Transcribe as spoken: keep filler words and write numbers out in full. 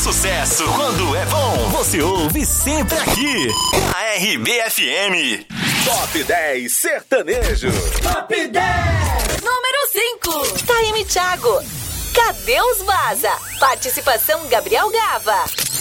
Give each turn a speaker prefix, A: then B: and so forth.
A: Sucesso quando é bom, você ouve sempre aqui. A R B F M.
B: Top dez Sertanejo.
C: Top dez.
D: Número cinco. Taime Thiago. Cadê os Vaza? Participação Gabriel Gava.